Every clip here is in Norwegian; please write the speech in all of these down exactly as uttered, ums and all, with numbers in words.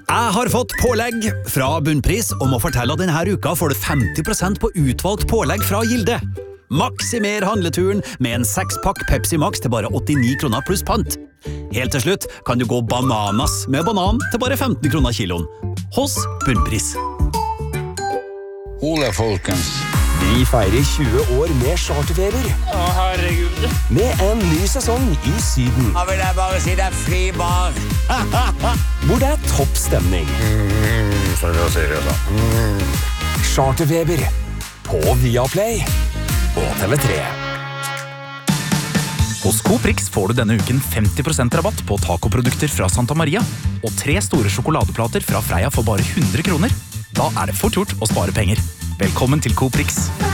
Jeg har fått pålegg fra Bunnpris om å fortelle at denne uka får du femti prosent på utvalgt pålegg fra Gilde. Maksimer handleturen med en sekspakk Pepsi Max til bare åttini kroner pluss pant. Helt til slutt kan du gå bananas med banan til bare femten kroner kiloen. Hos Bunnpris. Ole, folkens. Vi feirer tjue år med charterfeber. Å, herregud. Med en ny sesong i Syden. Da vil jeg bare si det er fri bar. Hvor det er topp stemning. Mm, så det sier jeg da. Mm. Charterfeber. På Viaplay. Og T V tre. Hos Coprix får du denne uken femti prosent rabatt på tacoprodukter fra Santa Maria og tre store sjokoladeplater fra Freia for bare hundre kroner. Da er det fort gjort å spare penger. Velkommen til Coprix.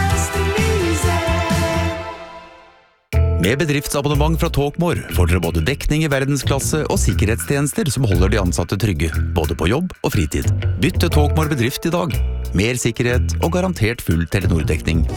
Med bedriftsabonnement fra Talkmore får dere både dekning i verdensklasse og sikkerhetstjenester som holder de ansatte trygge, både på jobb og fritid. Bytt til Talkmore bedrift i dag. Mer sikkerhet og garantert full Telenor-dekning.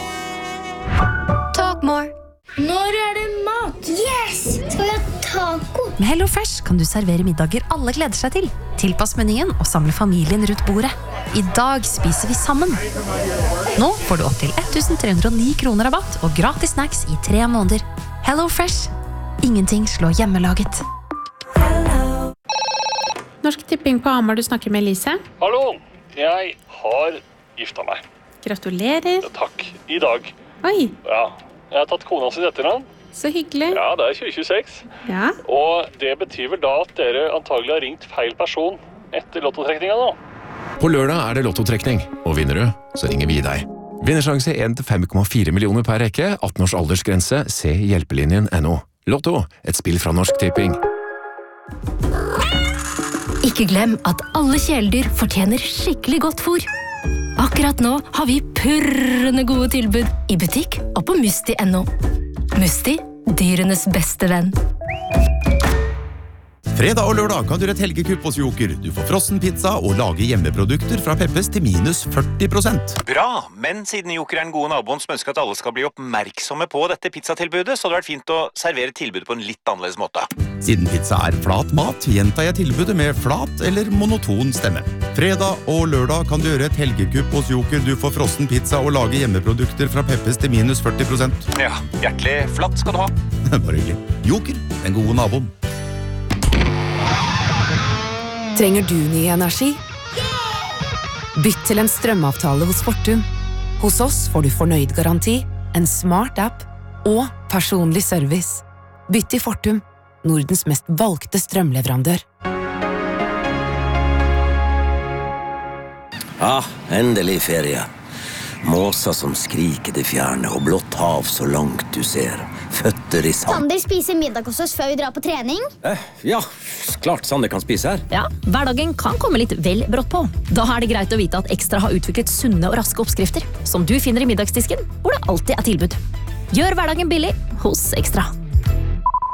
Talkmore. Når er det mat? Yes! Skal vi ha taco? Med HelloFresh kan du servere middager alle gleder seg til. Tilpass menyen og samle familien rundt bordet. I dag spiser vi sammen. Nå får du opp til elleve hundre og ni kroner rabatt og gratis snacks i tre måneder. HelloFresh. Ingenting slår hjemmelaget. Norsk Tipping på Hamar, du snakker med Elise. Hallo, jeg har gifta meg. Gratulerer. Ja, takk. I dag. Oi. Ja, jeg har tatt kona sitt etternavn. Så hyggelig. Ja, det er tjue tjueseks. Ja. Og det betyr vel da at dere antagelig har ringt feil person etter lottotrekninga nå. På lørdag er det lottotrekning, og vinner du, så ringer vi deg. Vinnersjanse en til fem komma fire millioner per rekke, atten års aldersgrense, se hjelpelinjen punktum no. Lotto, et spill fra Norsk Tipping. Ikke glem at alle kjæledyr fortjener skikkelig godt fôr. Akkurat nå har vi purrende gode tilbud i butikk og på Musti punktum no. Musti, dyrenes beste venn. Fredag og lørdag kan du gjøre et helgekupp hos Joker. Du får frossen pizza og lage hjemmeprodukter fra Peppes til minus førti prosent. Bra, men siden Joker er den gode naboen som ønsker at alle skal bli oppmerksomme på dette pizzatilbudet, så hadde det vært fint å servere tilbudet på en litt annerledes måte. Siden pizza er flat mat, gjentar jeg tilbudet med flat eller monoton stemme. Fredag og lørdag kan du gjøre et helgekupp hos Joker. Du får frossen pizza og lage hjemmeprodukter fra Peppes til minus førti prosent. Ja, hjertelig flatt skal du ha. Bare hyggelig. Joker, den gode naboen. Trenger du ny energi? Bytt til en strømavtale hos Fortum. Hos oss får du fornøyd garanti, en smart app og personlig service. Bytt til Fortum, Nordens mest valgte strømleverandør. Ah, endelig ferie. Måser som skriker det fjerne, og blått hav så langt du ser. Føtter i sand. Sander spiser middag hos oss før vi drar på trening. Eh, ja, klart Sander kan spise her. Ja, hverdagen kan komme litt vel brått på. Da er det greit å vite at Ekstra har utviklet sunne og raske oppskrifter, som du finner i middagsdisken, hvor det alltid er tilbud. Gjør hverdagen billig hos Ekstra.